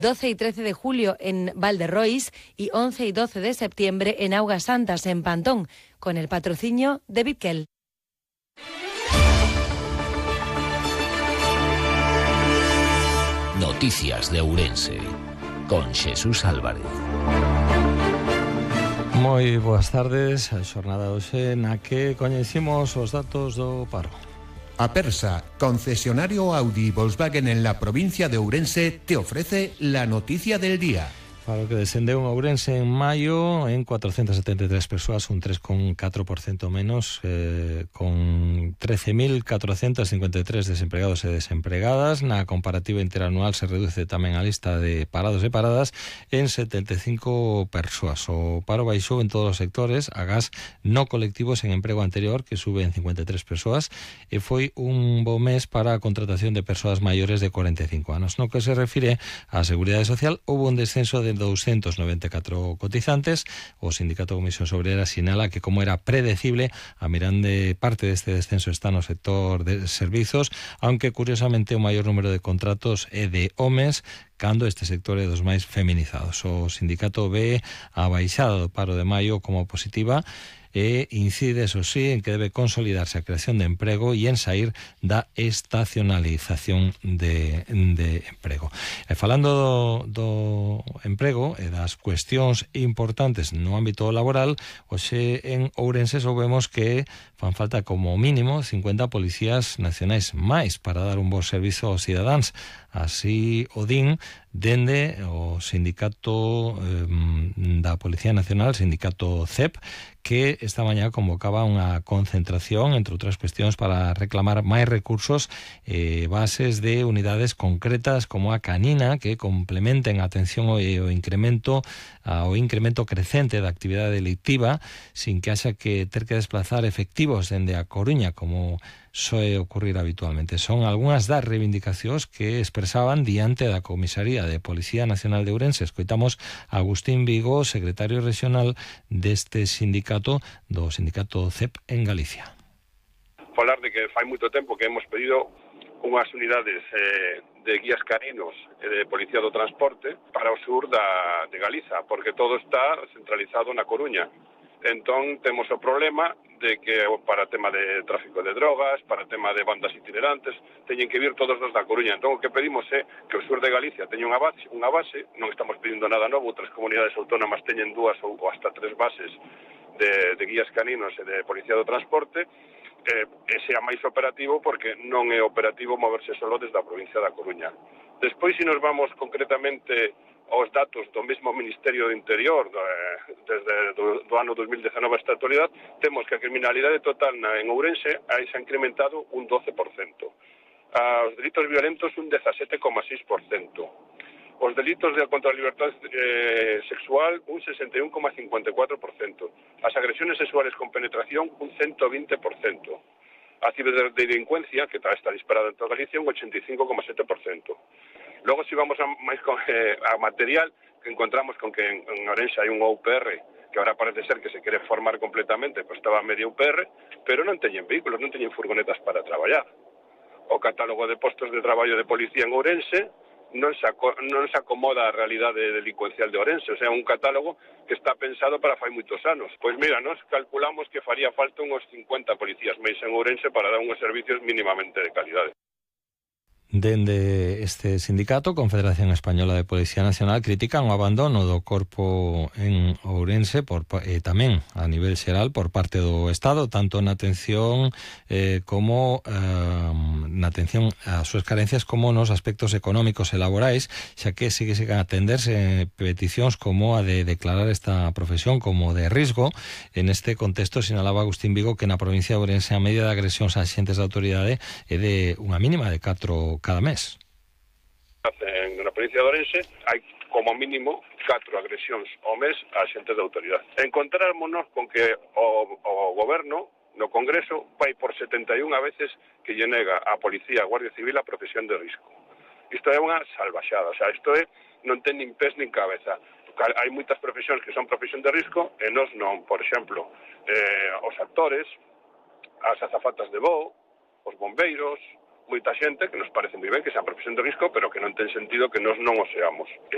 12 y 13 de julio en Valderrois y 11 y 12 de septiembre en Augas Santas, en Pantón, con el patrocinio de Bitkel. Noticias de Ourense, con Xesús Álvarez. Moi boas tardes, a xornada hoxe na que coñecimos os datos do paro. Apersa, concesionario Audi y Volkswagen en la provincia de Ourense, te ofrece la noticia del día. Paro que descendeu en Ourense en maio en 473 persoas, un 3,4% menos, con 13.453 desempregados e desempregadas. Na comparativa interanual se reduce tamén a lista de parados e paradas en 75 persoas. O paro baixou en todos os sectores, agás no colectivos en emprego anterior, que sube en 53 persoas, e foi un bo mes para a contratación de persoas maiores de 45 anos. No que se refire á Seguridade Social, houve un descenso de 294 cotizantes. O Sindicato Comisións Obreras sinala que, como era predecible, a mirande parte deste descenso está no sector de servizos, aunque curiosamente o maior número de contratos é de homes, cando este sector é dos máis feminizados. O sindicato ve a baixada do paro de maio como positiva e incide, eso sí, en que debe consolidarse a creación de emprego e en sair da estacionalización de emprego. E falando do emprego e das cuestións importantes no ámbito laboral, hoxe en Ourense soubemos que fan falta como mínimo 50 policías nacionais máis para dar un bo servizo aos cidadáns. Así o din dende o sindicato da Policía Nacional, sindicato CEP, que esta mañá convocaba unha concentración, entre outras cuestións, para reclamar máis recursos, bases de unidades concretas como a canina, que complementen a atención ao incremento crecente da actividade delictiva, sin que haxa que ter que desplazar efectivos dende a Coruña, como soe ocurrir habitualmente. Son algunhas das reivindicacións que expresaban diante da Comisaría de Policía Nacional de Ourense. Escoitamos a Agustín Vigo, secretario regional deste sindicato, do sindicato CEP en Galicia. Falar de que fai moito tempo que hemos pedido unhas unidades de guías caninos e de Policía do Transporte para o sur de Galiza, porque todo está centralizado na Coruña. Entón temos o problema de que para tema de tráfico de drogas, para tema de bandas itinerantes, teñen que vir todos os da Coruña. Entón o que pedimos é que o sur de Galicia teña unha base, non estamos pedindo nada novo, outras comunidades autónomas teñen 2 ou hasta 3 bases de guías caninos e de Policía do Transporte, e sea máis operativo, porque non é operativo moverse solo desde a provincia da Coruña. Despois, se nos vamos concretamente aos datos do mesmo Ministerio do Interior desde do ano 2019 hasta a actualidade, temos que a criminalidade total en Ourense se ha incrementado un 12%. Os delitos violentos un 17,6%. Os delitos contra a liberdade sexual un 61,54%. As agresiones sexuales con penetración un 120%. A ciberdelincuencia, que está disparada en toda Galicia, un 85,7%. Logo, se vamos a material, que encontramos con que en Ourense hai un UPR, que ahora parece ser que se quere formar completamente, pues estaba medio UPR, pero non teñen vehículos, non teñen furgonetas para traballar. O catálogo de postos de traballo de policía en Ourense non se acomoda á realidade delincuencial de Ourense, o sea, un catálogo que está pensado para fai moitos anos. Pois mira, nos calculamos que faría falta uns 50 policías máis en Ourense para dar uns servicios mínimamente de calidade. Dende este sindicato, Confederación Española de Policía Nacional, critican o abandono do corpo en Ourense tamén a nivel xeral por parte do Estado, tanto na atención como na atención ás súas carencias como nos aspectos económicos e laborais, xa que sigue a atenderse peticións como a de declarar esta profesión como de risco. En este contexto sinalaba Agustín Vigo que na provincia de Ourense a media de agresións a xentes de autoridade é de unha mínima de 4 cada mes. Na provincia de Ourense hai como mínimo 4 agresións ao mes a xentes de autoridade. Encontrármonos con que o goberno no Congreso vai por 71 veces que lle nega á Policía, a Guardia Civil, a profesión de risco. Isto é unha salvaxada, o sea, isto non ten nin pés nin cabeza. Hai moitas profesións que son profesión de risco e nós non. Por exemplo, os actores, as azafatas de voo, os bombeiros, moita xente que nos parece moi ben que sean profesión de risco, pero que non ten sentido que nós non o seamos.